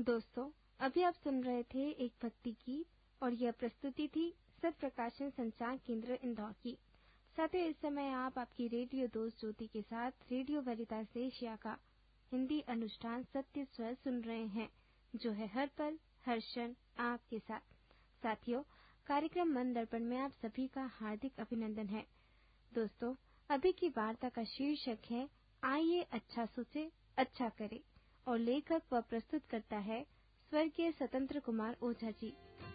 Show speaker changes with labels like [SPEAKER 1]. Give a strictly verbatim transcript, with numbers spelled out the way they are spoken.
[SPEAKER 1] दोस्तों, अभी आप सुन रहे थे एक भक्ति गीत और यह प्रस्तुति थी सत्य प्रकाशन संचार केंद्र इंदौर की। साथियों, इस समय आप आपकी रेडियो दोस्त ज्योति के साथ रेडियो वेरितास एशिया का हिंदी अनुष्ठान सत्य स्वर सुन रहे हैं, जो है हर पल हर क्षण आपके साथ। साथियों, कार्यक्रम मन दर्पण में आप सभी का हार्दिक अभिनंदन है। दोस्तों, अभी की वार्ता का शीर्षक है आइए अच्छा सोचे अच्छा करे और लेखक व प्रस्तुत करता है स्वर्गीय स्वतंत्र कुमार ओझा जी।